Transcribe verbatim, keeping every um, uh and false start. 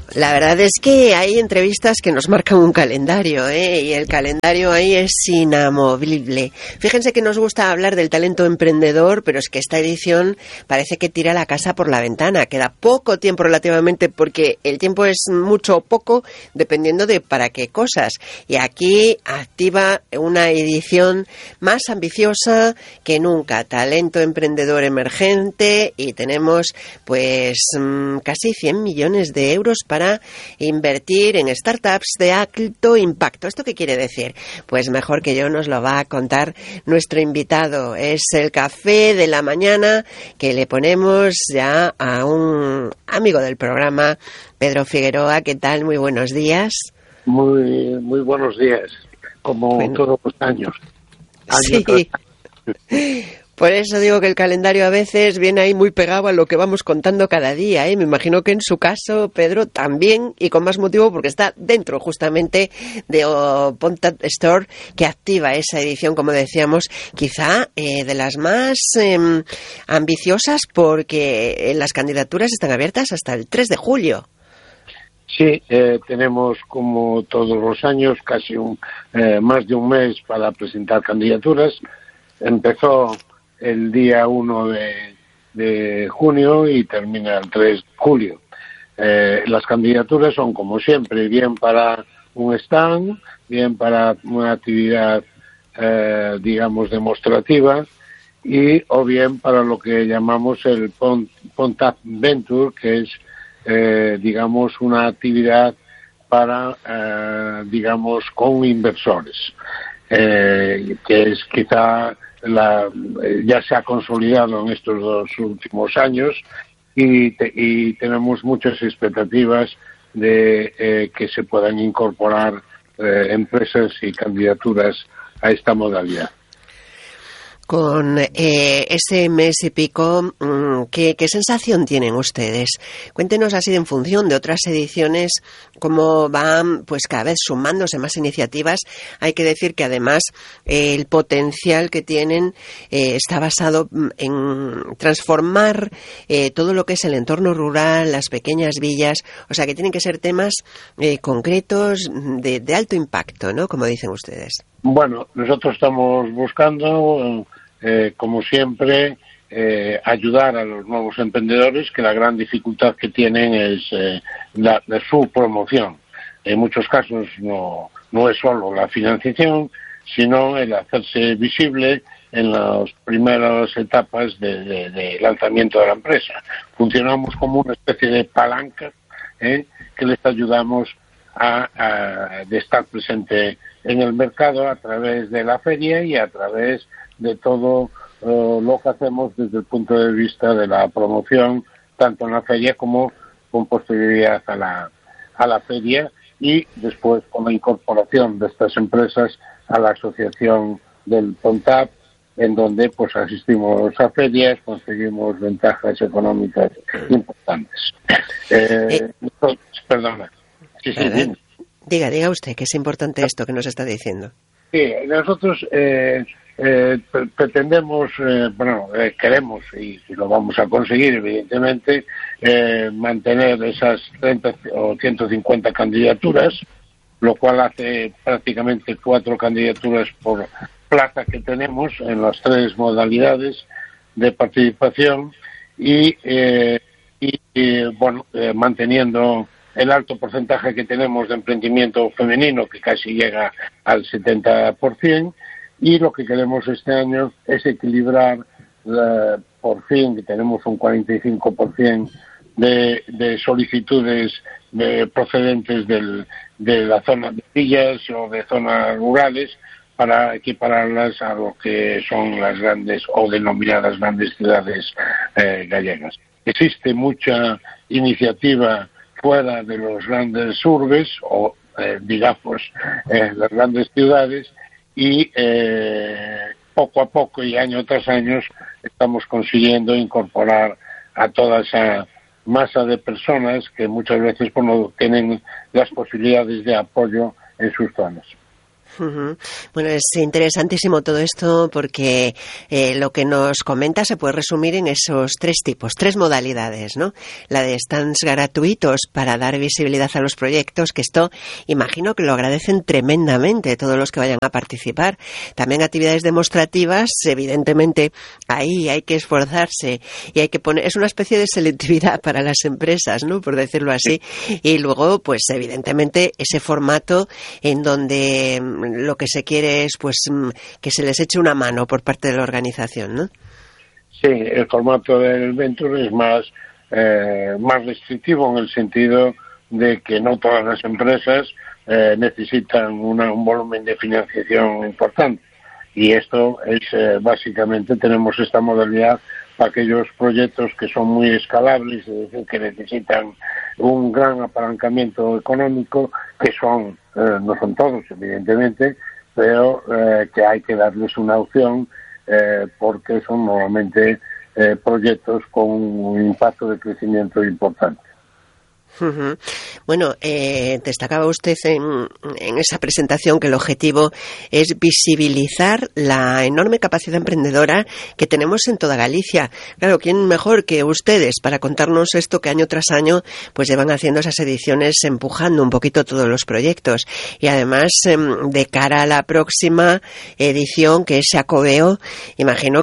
La verdad es que hay entrevistas que nos marcan un calendario, ¿eh? Y el calendario ahí es inamovible. Fíjense que nos gusta hablar del talento emprendedor, pero es que esta edición parece que tira la casa por la ventana. Queda poco tiempo relativamente, porque el tiempo es mucho o poco dependiendo de para qué cosas. Y aquí activa una edición más ambiciosa que nunca. Talento emprendedor emergente, y tenemos pues casi cien millones de euros para para invertir en startups de alto impacto. ¿Esto qué quiere decir? Pues mejor que yo nos lo va a contar nuestro invitado. Es el café de la mañana que le ponemos ya a un amigo del programa, Pedro Figueroa. ¿Qué tal? Muy buenos días. Muy, muy buenos días, como bueno, todos los años. año sí. Por eso digo que el calendario a veces viene ahí muy pegado a lo que vamos contando cada día, ¿eh? Me imagino que en su caso, Pedro, también, y con más motivo porque está dentro justamente de oh, Pontat Store, que activa esa edición, como decíamos, quizá eh, de las más eh, ambiciosas, porque las candidaturas están abiertas hasta el tres de julio. Sí, eh, tenemos como todos los años casi un, eh, más de un mes para presentar candidaturas. Empezó el día uno de, de junio y termina el tres de julio. Eh, las candidaturas son, como siempre, bien para un stand, bien para una actividad, eh, digamos, demostrativa, y o bien para lo que llamamos el Pontat Venture, que es, eh, digamos, una actividad para, eh, digamos, con inversores, eh, que es quizá La, ya se ha consolidado en estos dos últimos años, y, te, y tenemos muchas expectativas de eh, que se puedan incorporar eh, empresas y candidaturas a esta modalidad. Con eh, ese mes y pico, ¿qué, ¿qué sensación tienen ustedes? Cuéntenos así, en función de otras ediciones, cómo van pues cada vez sumándose más iniciativas. Hay que decir que además eh, el potencial que tienen eh, está basado en transformar eh, todo lo que es el entorno rural, las pequeñas villas, o sea que tienen que ser temas eh, concretos de, de alto impacto, ¿no? Como dicen ustedes. Bueno, nosotros estamos buscando, eh, como siempre, eh, ayudar a los nuevos emprendedores, que la gran dificultad que tienen es eh, la, la, su promoción. En muchos casos no, no es solo la financiación, sino el hacerse visible en las primeras etapas de, de, de lanzamiento de la empresa. Funcionamos como una especie de palanca, ¿eh? que les ayudamos a, a de estar presente en el mercado a través de la feria y a través de todo uh, lo que hacemos desde el punto de vista de la promoción, tanto en la feria como con posterioridad a la, a la feria, y después con la incorporación de estas empresas a la asociación del Pontat, en donde pues asistimos a ferias, conseguimos ventajas económicas importantes. Eh, eh. Perdona. Sí, sí, bien. Diga, diga usted, que es importante esto que nos está diciendo. Sí, nosotros eh, eh, pretendemos, eh, bueno, eh, queremos, y, y lo vamos a conseguir, evidentemente, eh, mantener esas treinta o ciento cincuenta candidaturas, lo cual hace prácticamente cuatro candidaturas por plaza que tenemos en las tres modalidades de participación, y, eh, y, y bueno, eh, manteniendo el alto porcentaje que tenemos de emprendimiento femenino, que casi llega al setenta por ciento, y lo que queremos este año es equilibrar, la, por fin, que tenemos un cuarenta y cinco por ciento de, de solicitudes de, procedentes del, de la zona de villas o de zonas rurales, para equipararlas a lo que son las grandes o denominadas grandes ciudades eh, gallegas. Existe mucha iniciativa fuera de los grandes urbes o, eh, digamos, eh, las grandes ciudades, y eh, poco a poco y año tras año estamos consiguiendo incorporar a toda esa masa de personas que muchas veces pues, no tienen las posibilidades de apoyo en sus zonas. Uh-huh. Bueno, es interesantísimo todo esto porque eh, lo que nos comenta se puede resumir en esos tres tipos, tres modalidades, ¿no? La de stands gratuitos para dar visibilidad a los proyectos, que esto imagino que lo agradecen tremendamente todos los que vayan a participar. También actividades demostrativas, evidentemente ahí hay que esforzarse y hay que poner, es una especie de selectividad para las empresas, ¿no? Por decirlo así. Y luego, pues evidentemente ese formato en donde lo que se quiere es pues que se les eche una mano por parte de la organización, ¿no? Sí, el formato del Venture es más eh, más restrictivo en el sentido de que no todas las empresas eh, necesitan una, un volumen de financiación importante, y esto es eh, básicamente tenemos esta modalidad para aquellos proyectos que son muy escalables, es decir, que necesitan un gran apalancamiento económico, que son eh, no son todos evidentemente, pero eh, que hay que darles una opción eh, porque son normalmente eh, proyectos con un impacto de crecimiento importante. Uh-huh. Bueno, eh, destacaba usted en, en esa presentación que el objetivo es visibilizar la enorme capacidad emprendedora que tenemos en toda Galicia. Claro, ¿quién mejor que ustedes para contarnos esto que año tras año pues llevan haciendo esas ediciones, empujando un poquito todos los proyectos? Y además, eh, de cara a la próxima edición, que es Xacobeo, imagino